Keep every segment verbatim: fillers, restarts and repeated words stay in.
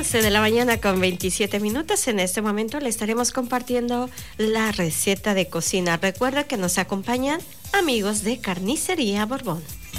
once de la mañana con veintisiete minutos. En este momento le estaremos compartiendo la receta de cocina. Recuerda que nos acompañan amigos de Carnicería Borbón.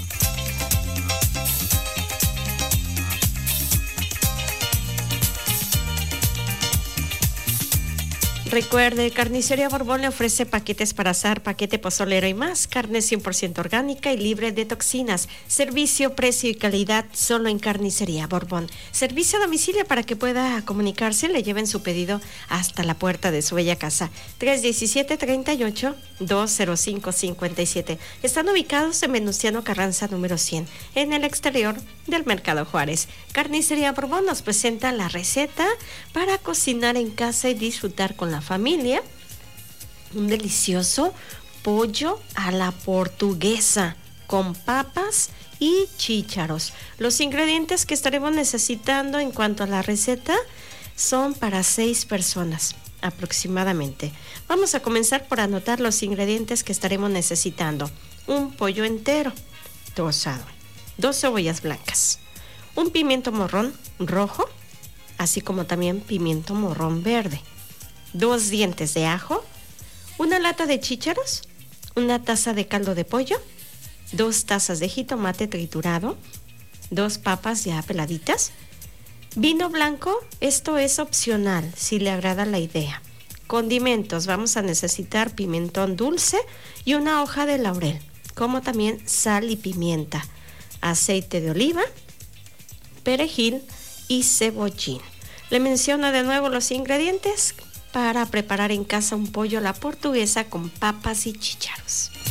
Recuerde, Carnicería Borbón le ofrece paquetes para asar, paquete pozolero y más, carne cien por ciento orgánica y libre de toxinas. Servicio, precio y calidad solo en Carnicería Borbón. Servicio a domicilio para que pueda comunicarse, le lleven su pedido hasta la puerta de su bella casa. tres diecisiete, treinta y ocho, dos cero cinco, cincuenta y siete. Están ubicados en Venustiano Carranza número cien, en el exterior del Mercado Juárez. Carnicería Borbón nos presenta la receta para cocinar en casa y disfrutar con la familia. Un delicioso pollo a la portuguesa con papas y chícharos. Los ingredientes que estaremos necesitando en cuanto a la receta son para seis personas aproximadamente. Vamos a comenzar por anotar los ingredientes que estaremos necesitando. Un pollo entero trozado, dos cebollas blancas, un pimiento morrón rojo, así como también pimiento morrón verde, dos dientes de ajo, una lata de chícharos, una taza de caldo de pollo, dos tazas de jitomate triturado, dos papas ya peladitas, vino blanco, esto es opcional si le agrada la idea. Condimentos, vamos a necesitar pimentón dulce y una hoja de laurel, como también sal y pimienta, aceite de oliva, perejil y cebollín. Le menciono de nuevo los ingredientes para preparar en casa un pollo a la portuguesa con papas y chícharos.